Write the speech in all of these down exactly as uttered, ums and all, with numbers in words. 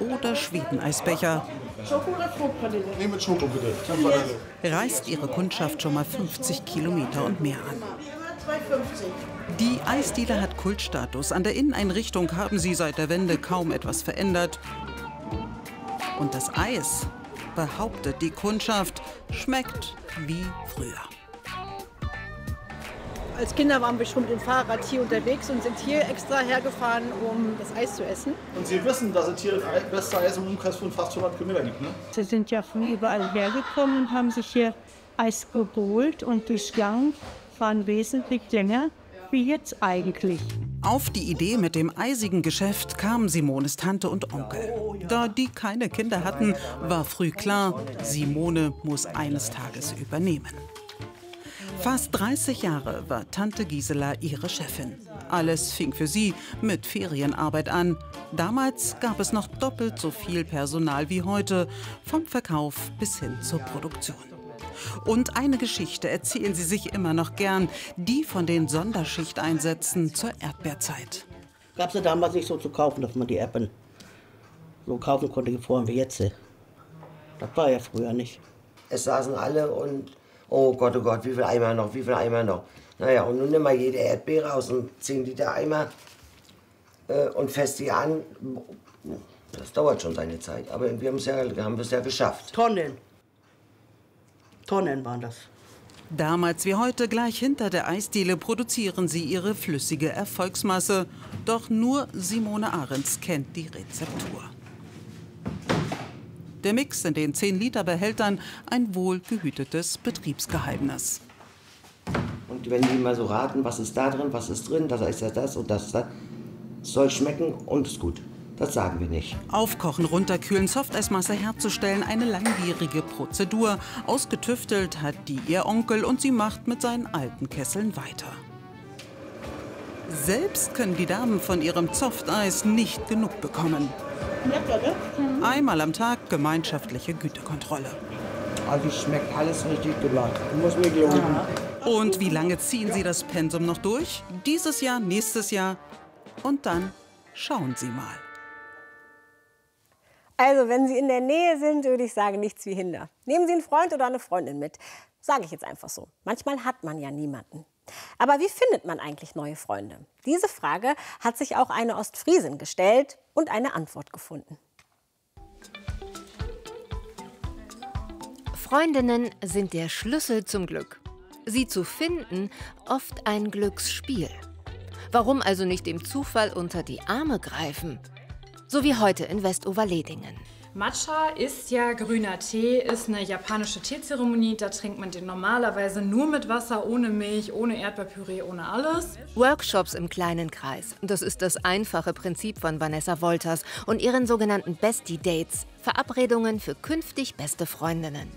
oder Schweden-Eisbecher. Schoko oder Fruchtpraline? Nee, mit Schoko bitte. Reist ihre Kundschaft schon mal fünfzig Kilometer und mehr an. zwei fünfzig. Die Eisdiele hat Kultstatus. An der Inneneinrichtung haben sie seit der Wende kaum etwas verändert. Und das Eis, behauptet die Kundschaft, schmeckt wie früher. Als Kinder waren wir schon mit dem Fahrrad hier unterwegs und sind hier extra hergefahren, um das Eis zu essen. Und Sie wissen, dass es hier das beste Eis im Umkreis von fast hundert Kilometer gibt, ne? Sie sind ja von überall hergekommen und haben sich hier Eis geholt und das Gang waren wesentlich länger wie jetzt eigentlich. Auf die Idee mit dem eisigen Geschäft kamen Simones Tante und Onkel. Da die keine Kinder hatten, war früh klar, Simone muss eines Tages übernehmen. Fast dreißig Jahre war Tante Gisela ihre Chefin. Alles fing für sie mit Ferienarbeit an. Damals gab es noch doppelt so viel Personal wie heute, vom Verkauf bis hin zur Produktion. Und eine Geschichte erzählen sie sich immer noch gern, die von den Sonderschichteinsätzen zur Erdbeerzeit. Gab es ja damals nicht so zu kaufen, dass man die Erdbeeren so kaufen konnte, wie vorhin wie jetzt. Das war ja früher nicht. Es saßen alle und, oh Gott, oh Gott, wie viel Eimer noch, wie viel Eimer noch. Naja, und nun nimm mal jede Erdbeere aus einem zehn Liter Eimer äh, und fest sie an. Das dauert schon seine Zeit, aber wir ja, haben es ja geschafft. Tonnen. Tonnen waren das. Damals wie heute gleich hinter der Eisdiele produzieren sie ihre flüssige Erfolgsmasse. Doch nur Simone Ahrens kennt die Rezeptur. Der Mix in den zehn Liter Behältern ein wohlgehütetes Betriebsgeheimnis. Und wenn die mal so raten, was ist da drin, was ist drin, das ist ja das und das ist das, soll schmecken und ist gut. Das sagen wir nicht. Aufkochen, runterkühlen, Softeismasse herzustellen, eine langwierige Prozedur. Ausgetüftelt hat die ihr Onkel und sie macht mit seinen alten Kesseln weiter. Selbst können die Damen von ihrem Softeis nicht genug bekommen. Einmal am Tag gemeinschaftliche Gütekontrolle. Also schmeckt alles richtig gemacht. Du musst mir glauben. Und wie lange ziehen sie das Pensum noch durch? Dieses Jahr, nächstes Jahr und dann schauen Sie mal. Also, wenn Sie in der Nähe sind, würde ich sagen, nichts wie Hinder. Nehmen Sie einen Freund oder eine Freundin mit. Sage ich jetzt einfach so. Manchmal hat man ja niemanden. Aber wie findet man eigentlich neue Freunde? Diese Frage hat sich auch eine Ostfriesin gestellt und eine Antwort gefunden. Freundinnen sind der Schlüssel zum Glück. Sie zu finden, oft ein Glücksspiel. Warum also nicht dem Zufall unter die Arme greifen? So wie heute in Westoverledingen. Matcha ist ja grüner Tee, ist eine japanische Teezeremonie. Da trinkt man den normalerweise nur mit Wasser, ohne Milch, ohne Erdbeerpüree, ohne alles. Workshops im kleinen Kreis. Das ist das einfache Prinzip von Vanessa Wolters und ihren sogenannten Bestie Dates. Verabredungen für künftig beste Freundinnen.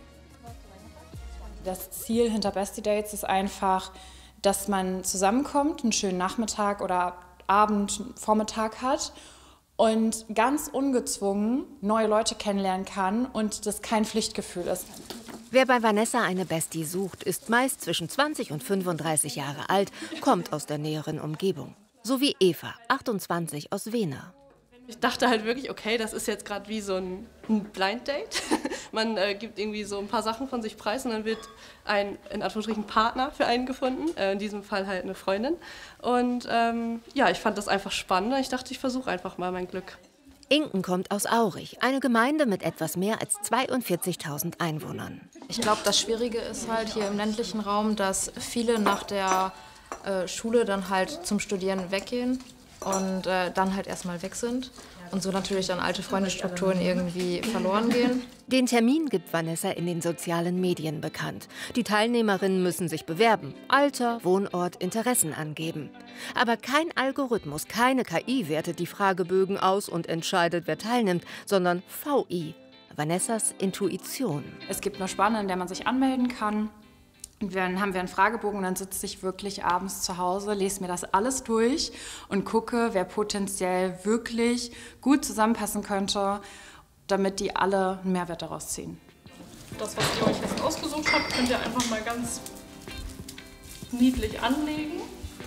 Das Ziel hinter Bestie Dates ist einfach, dass man zusammenkommt, einen schönen Nachmittag oder Abend, Vormittag hat und ganz ungezwungen neue Leute kennenlernen kann und das kein Pflichtgefühl ist. Wer bei Vanessa eine Bestie sucht, ist meist zwischen zwanzig und fünfunddreißig Jahre alt, kommt aus der näheren Umgebung. So wie Eva, achtundzwanzig, aus Wehner. Ich dachte halt wirklich, okay, das ist jetzt gerade wie so ein, ein Blind Date. Man äh, gibt irgendwie so ein paar Sachen von sich preis und dann wird ein, in Anführungsstrichen, Partner für einen gefunden. Äh, in diesem Fall halt eine Freundin. Und ähm, ja, ich fand das einfach spannend. Ich dachte, ich versuche einfach mal mein Glück. Inken kommt aus Aurich, eine Gemeinde mit etwas mehr als zweiundvierzigtausend Einwohnern. Ich glaube, das Schwierige ist halt hier im ländlichen Raum, dass viele nach der äh, Schule dann halt zum Studieren weggehen und äh, dann halt erstmal weg sind und so natürlich dann alte Freundesstrukturen irgendwie verloren gehen. Den Termin gibt Vanessa in den sozialen Medien bekannt. Die Teilnehmerinnen müssen sich bewerben, Alter, Wohnort, Interessen angeben. Aber kein Algorithmus, keine K I wertet die Fragebögen aus und entscheidet, wer teilnimmt, sondern V I, Vanessas Intuition. Es gibt eine Spanne, in der man sich anmelden kann. Und dann haben wir einen Fragebogen und dann sitze ich wirklich abends zu Hause, lese mir das alles durch und gucke, wer potenziell wirklich gut zusammenpassen könnte, damit die alle einen Mehrwert daraus ziehen. Das, was ihr euch jetzt ausgesucht habt, könnt ihr einfach mal ganz niedlich anlegen.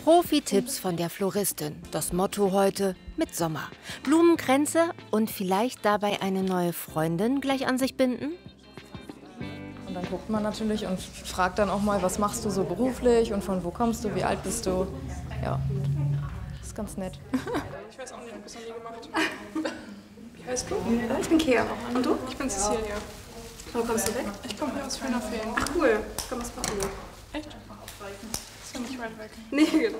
Profi-Tipps von der Floristin. Das Motto heute: mit Sommer. Blumenkränze und vielleicht dabei eine neue Freundin gleich an sich binden? Und dann guckt man natürlich und fragt dann auch mal, was machst du so beruflich und von wo kommst du, wie alt bist du? Ja, das ist ganz nett. Ich weiß auch nicht, ein bisschen nie gemacht. Wie heißt du? Ich bin Kea. Und du? Ich bin Cecilia. Wo kommst du weg? Ich komme hier aus Schönerfehlen. Ach cool, ich komme aus Papenburg. Echt? Ist ja nicht weit weg. Nee, genau.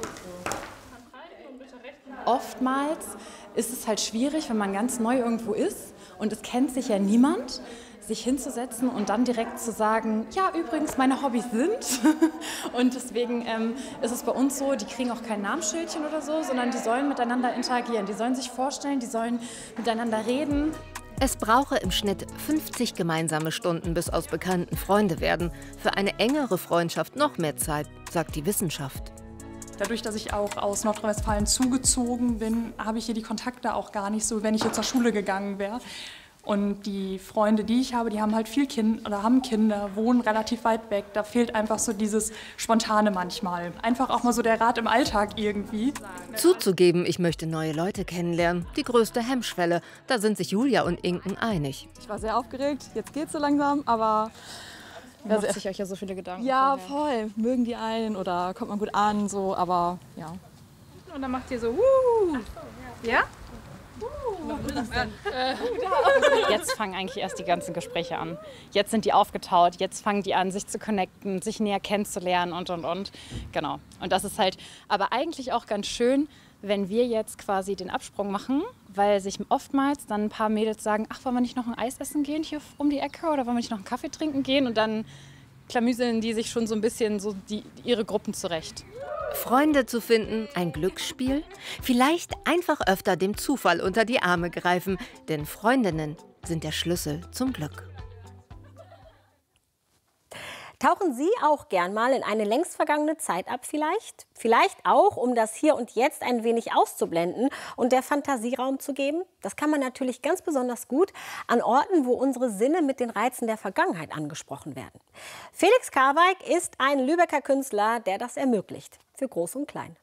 Oftmals ist es halt schwierig, wenn man ganz neu irgendwo ist und es kennt sich ja niemand, sich hinzusetzen und dann direkt zu sagen, ja, übrigens, meine Hobbys sind. Und deswegen ähm, ist es bei uns so, die kriegen auch kein Namensschildchen oder so, sondern die sollen miteinander interagieren. Die sollen sich vorstellen, die sollen miteinander reden. Es brauche im Schnitt fünfzig gemeinsame Stunden, bis aus Bekannten Freunde werden. Für eine engere Freundschaft noch mehr Zeit, sagt die Wissenschaft. Dadurch, dass ich auch aus Nordrhein-Westfalen zugezogen bin, habe ich hier die Kontakte auch gar nicht so, wenn ich jetzt zur Schule gegangen wäre. Und die Freunde, die ich habe, die haben halt viel Kind oder haben Kinder, wohnen relativ weit weg. Da fehlt einfach so dieses Spontane manchmal. Einfach auch mal so der Rat im Alltag irgendwie. Zuzugeben, ich möchte neue Leute kennenlernen, die größte Hemmschwelle. Da sind sich Julia und Inken einig. Ich war sehr aufgeregt, jetzt geht's so langsam, aber... Man macht sich euch ja so viele Gedanken. Ja, vorher. voll. Mögen die einen oder kommt man gut an, so, aber ja. Und dann macht ihr so, wuh. Ja? Jetzt fangen eigentlich erst die ganzen Gespräche an. Jetzt sind die aufgetaut, jetzt fangen die an, sich zu connecten, sich näher kennenzulernen und, und, und. Genau. Und das ist halt aber eigentlich auch ganz schön, wenn wir jetzt quasi den Absprung machen, weil sich oftmals dann ein paar Mädels sagen, ach, wollen wir nicht noch ein Eis essen gehen hier um die Ecke oder wollen wir nicht noch einen Kaffee trinken gehen? Und dann klamüseln die sich schon so ein bisschen so die, ihre Gruppen zurecht. Freunde zu finden, ein Glücksspiel? Vielleicht einfach öfter dem Zufall unter die Arme greifen, denn Freundinnen sind der Schlüssel zum Glück. Tauchen Sie auch gern mal in eine längst vergangene Zeit ab vielleicht? Vielleicht auch, um das Hier und Jetzt ein wenig auszublenden und der Fantasie Raum zu geben? Das kann man natürlich ganz besonders gut an Orten, wo unsere Sinne mit den Reizen der Vergangenheit angesprochen werden. Felix Karweig ist ein Lübecker Künstler, der das ermöglicht, für Groß und Klein.